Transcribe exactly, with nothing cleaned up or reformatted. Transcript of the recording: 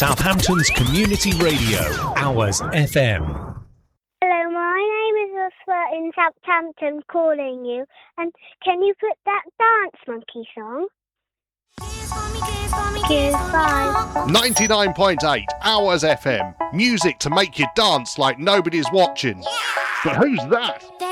Southampton's Community Radio, Hours F M. Hello, my name is Ursula in Southampton calling you. And can you put that Dance Monkey song? Kiss, bye. ninety-nine point eight Hours F M. Music to make you dance like nobody's watching. But who's that?